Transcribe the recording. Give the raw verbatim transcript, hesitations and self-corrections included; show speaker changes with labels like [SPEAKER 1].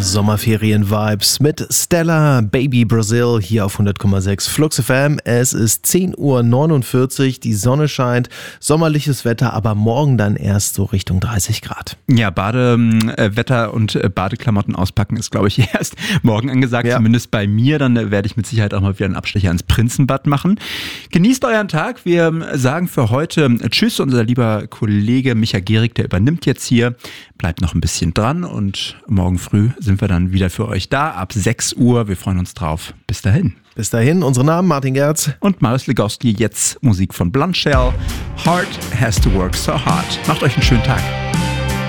[SPEAKER 1] Sommerferien-Vibes mit Stella, Baby Brazil hier auf hundert Komma sechs Flux F M. Es ist zehn Uhr neunundvierzig, die Sonne scheint, sommerliches Wetter, aber morgen dann erst so Richtung dreißig Grad.
[SPEAKER 2] Ja, Badewetter und Badeklamotten auspacken ist, glaube ich, erst morgen angesagt, ja. Zumindest bei mir. Dann werde ich mit Sicherheit auch mal wieder einen Abstecher ins Prinzenbad machen. Genießt euren Tag. Wir sagen für heute Tschüss. Unser lieber Kollege Micha Gehrig, der übernimmt jetzt hier. Bleibt noch ein bisschen dran und morgen früh sind wir dann wieder für euch da ab sechs Uhr. Wir freuen uns drauf. Bis dahin.
[SPEAKER 1] Bis dahin, unsere Namen Martin Gerz
[SPEAKER 2] und Marius Legowski. Jetzt Musik von Blondshell. Heart has to work so hard. Macht euch einen schönen Tag.